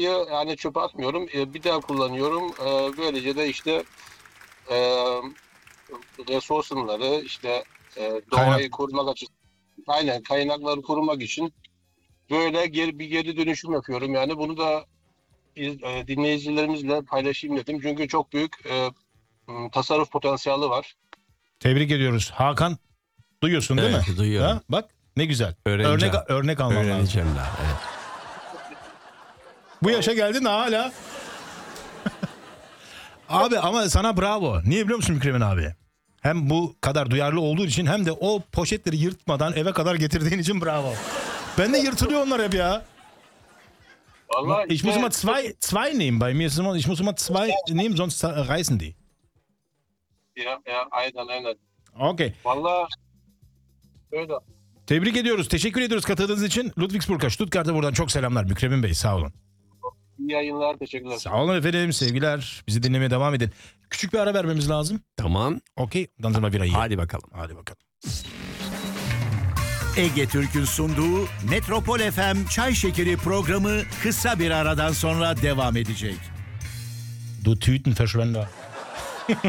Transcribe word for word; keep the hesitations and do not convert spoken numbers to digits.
yani çöpe atmıyorum. E, bir daha kullanıyorum. E, böylece de işte e, resource'ları işte e, doğayı Kaynak. korumak açısından, aynen kaynakları korumak için böyle geri, bir geri dönüşüm yapıyorum. Yani bunu da biz, e, dinleyicilerimizle paylaşayım dedim. Çünkü çok büyük e, m, tasarruf potansiyeli var. Tebrik ediyoruz. Hakan, duyuyorsun değil Evet, mi? duyuyorum. Ha? Bak ne güzel. Öğreneceğim. Örnek örnek alman lazım. Öğreneceğim daha. Evet. Bu yaşa geldin hala. Abi ama sana bravo. Niye biliyor musun Mükremin abi? Hem bu kadar duyarlı olduğu için hem de o poşetleri yırtmadan eve kadar getirdiğin için bravo. Ben de yırtılıyor onlar hep ya. Vallahi Ich muss işte- immer zwei, zwei nehmen. Bei mir ist immer, ich muss immer zwei nehmen, sonst reißen die. Ya, ya, aynen aynen. Okay. Vallahi öyle. Tebrik ediyoruz. Teşekkür ediyoruz katıldığınız için. Ludwigsburg'a, Stuttgart'a buradan çok selamlar. Mükremin Bey sağ olun. İyi yayınlar, teşekkürler. Sağ olun efendim. Sevgiler. Bizi dinlemeye devam edin. Küçük bir ara vermemiz lazım. Tamam. Okey. Ondan sonra bir ayı. Hadi bakalım. Hadi bakalım. Ege Türk'ün sunduğu Metropol F M Çay Şekeri programı kısa bir aradan sonra devam edecek. Du Tütenverschwender.